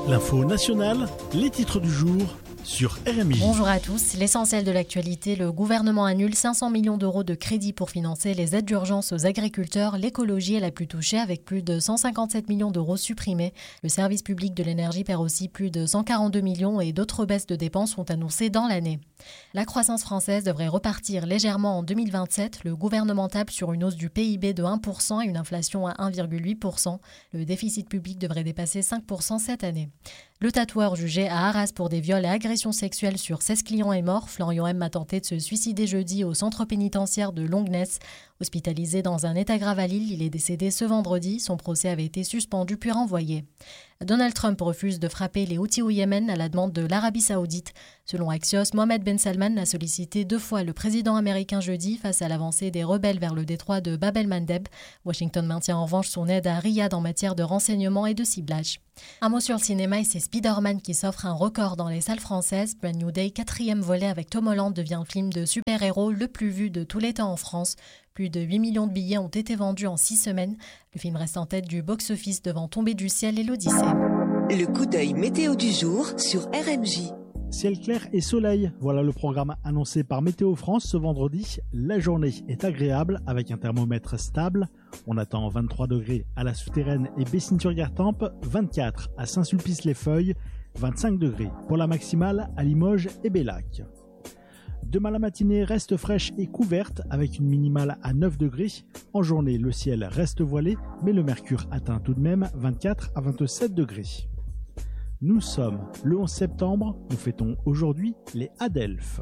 L'info nationale, les titres du jour sur RMI. Bonjour à tous. L'essentiel de l'actualité, le gouvernement annule 500 millions d'euros de crédits pour financer les aides d'urgence aux agriculteurs. L'écologie est la plus touchée avec plus de 157 millions d'euros supprimés. Le service public de l'énergie perd aussi plus de 142 millions et d'autres baisses de dépenses sont annoncées dans l'année. La croissance française devrait repartir légèrement en 2027. Le gouvernement tape sur une hausse du PIB de 1% et une inflation à 1,8%. Le déficit public devrait dépasser 5% cette année. Le tatoueur jugé à Arras pour des viols et agressions sexuelles sur 16 clients est mort. Florian M a tenté de se suicider jeudi au centre pénitentiaire de Longnes. Hospitalisé dans un état grave à Lille, il est décédé ce vendredi. Son procès avait été suspendu puis renvoyé. Donald Trump refuse de frapper les Houthis au Yémen à la demande de l'Arabie Saoudite. Selon Axios, Mohammed Ben Salman a sollicité 2 fois le président américain jeudi face à l'avancée des rebelles vers le détroit de Bab el-Mandeb. Washington maintient en revanche son aide à Riyad en matière de renseignement et de ciblage. Un mot sur le cinéma et c'est Spider-Man qui s'offre un record dans les salles françaises. Brand New Day, 4e volet avec Tom Holland, devient le film de super-héros le plus vu de tous les temps en France. Plus de 8 millions de billets ont été vendus en 6 semaines. Le film reste en tête du box-office devant Tomber du ciel et l'Odyssée. Le coup d'œil météo du jour sur RMJ. Ciel clair et soleil, voilà le programme annoncé par Météo France ce vendredi. La journée est agréable avec un thermomètre stable. On attend 23 degrés à la Souterraine et Bessines-sur-Gartempe, 24 à Saint-Sulpice-les-Feuilles, 25 degrés pour la maximale à Limoges et Bellac. Demain la matinée reste fraîche et couverte avec une minimale à 9 degrés. En journée, le ciel reste voilé, mais le mercure atteint tout de même 24 à 27 degrés. Nous sommes le 11 septembre, nous fêtons aujourd'hui les Adelphes.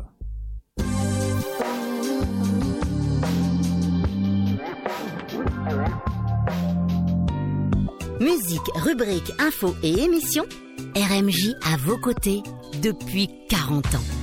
Musique, rubrique, info et émission, RMJ à vos côtés depuis 40 ans.